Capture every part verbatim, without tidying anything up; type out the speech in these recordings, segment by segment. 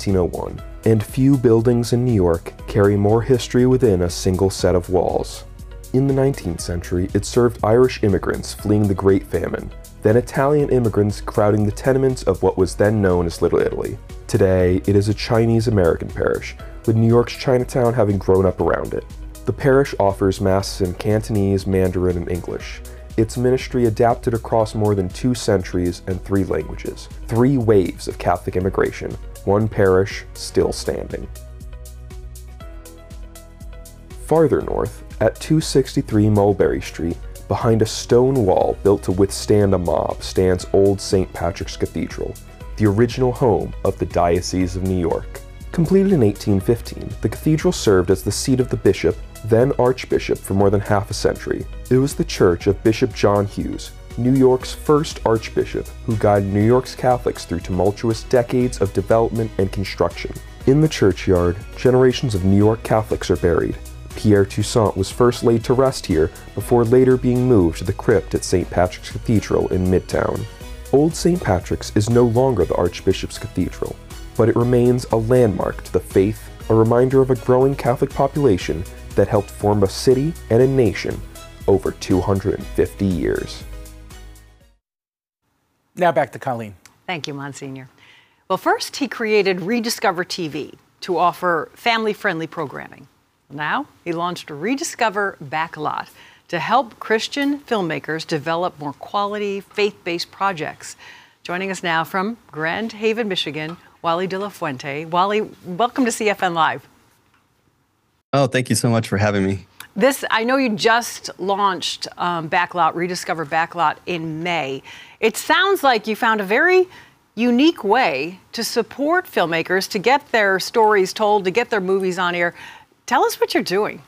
nineteen oh one, and few buildings in New York carry more history within a single set of walls. In the nineteenth century, it served Irish immigrants fleeing the Great Famine, then Italian immigrants crowding the tenements of what was then known as Little Italy. Today, it is a Chinese-American parish, with New York's Chinatown having grown up around it. The parish offers Masses in Cantonese, Mandarin, and English. Its ministry adapted across more than two centuries and three languages. Three waves of Catholic immigration, one parish still standing. Farther north, at two sixty-three Mulberry Street, behind a stone wall built to withstand a mob, stands Old Saint Patrick's Cathedral, the original home of the Diocese of New York. Completed in eighteen fifteen, the cathedral served as the seat of the bishop, then Archbishop, for more than half a century. It was the church of Bishop John Hughes, New York's first archbishop, who guided New York's Catholics through tumultuous decades of development and construction. In the churchyard, generations of New York Catholics are buried. Pierre Toussaint was first laid to rest here before later being moved to the crypt at Saint Patrick's Cathedral in Midtown. Old Saint Patrick's is no longer the Archbishop's Cathedral, but it remains a landmark to the faith, a reminder of a growing Catholic population that helped form a city and a nation over two hundred fifty years. Now back to Colleen. Thank you, Monsignor. Well, first he created Rediscover T V to offer family-friendly programming. Now he launched Rediscover Backlot to help Christian filmmakers develop more quality, faith-based projects. Joining us now from Grand Haven, Michigan, Wally De La Fuente. Wally, welcome to C F N Live. Oh, thank you so much for having me. This, I know you just launched um, Backlot, Rediscover Backlot in May. It sounds like you found a very unique way to support filmmakers, to get their stories told, to get their movies on air. Tell us what you're doing.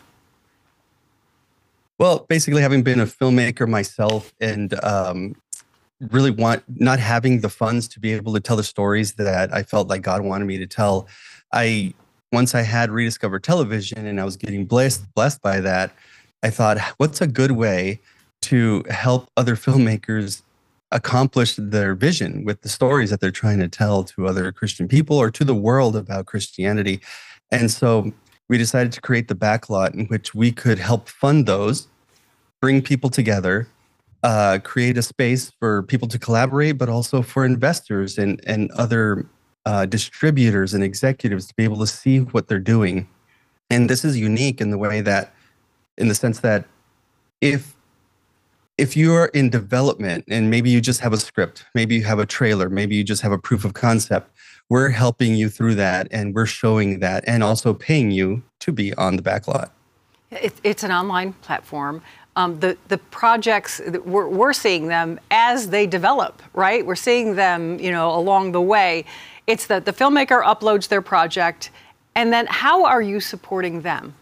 Well, basically, having been a filmmaker myself and um, really want not having the funds to be able to tell the stories that I felt like God wanted me to tell, I once I had Rediscover Television and I was getting blessed blessed by that, I thought, what's a good way to help other filmmakers accomplish their vision with the stories that they're trying to tell to other Christian people or to the world about Christianity? And so we decided to create the Backlot, in which we could help fund those, bring people together, uh, create a space for people to collaborate, but also for investors and, and other uh, distributors and executives to be able to see what they're doing. And this is unique in the way that, in the sense that if if you're in development and maybe you just have a script, maybe you have a trailer, maybe you just have a proof of concept, we're helping you through that, and we're showing that, and also paying you to be on the Backlot. It, it's an online platform. Um, the the projects, we're, we're seeing them as they develop, right? We're seeing them, you know, along the way. It's that the filmmaker uploads their project, and then how are you supporting them?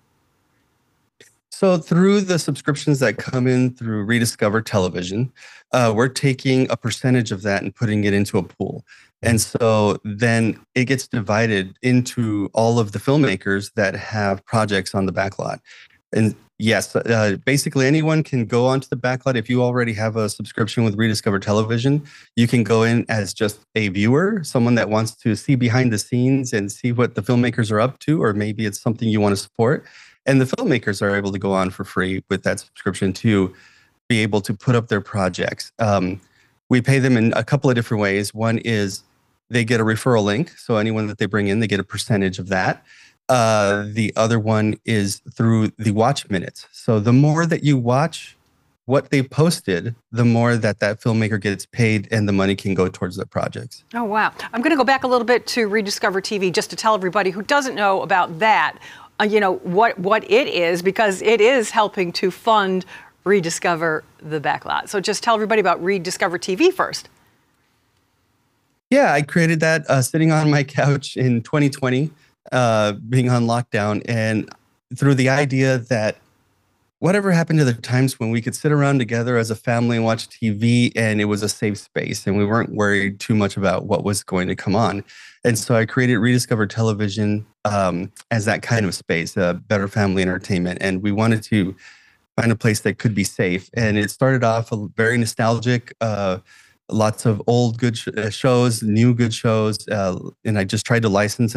So through the subscriptions that come in through Rediscover Television, uh, we're taking a percentage of that and putting it into a pool. And so then it gets divided into all of the filmmakers that have projects on the Backlot. And yes, uh, basically anyone can go onto the Backlot. If you already have a subscription with Rediscover Television, you can go in as just a viewer, someone that wants to see behind the scenes and see what the filmmakers are up to, or maybe it's something you want to support. And the filmmakers are able to go on for free with that subscription to be able to put up their projects. Um, we pay them in a couple of different ways. One is they get a referral link. So anyone that they bring in, they get a percentage of that. Uh, the other one is through the watch minutes. So the more that you watch what they posted, the more that that filmmaker gets paid, and the money can go towards their projects. Oh, wow. I'm going to go back a little bit to Rediscover T V just to tell everybody who doesn't know about that, uh, you know, what, what it is, because it is helping to fund Rediscover the Backlot. So just tell everybody about Rediscover T V first. Yeah, I created that uh, sitting on my couch in twenty twenty, uh, being on lockdown, and through the idea that whatever happened to the times when we could sit around together as a family and watch T V, and it was a safe space, and we weren't worried too much about what was going to come on. And so I created Rediscover Television um, as that kind of space, a better family entertainment, and we wanted to find a place that could be safe. And it started off a very nostalgic, uh, lots of old good sh- uh, shows, new good shows, uh, and I just tried to license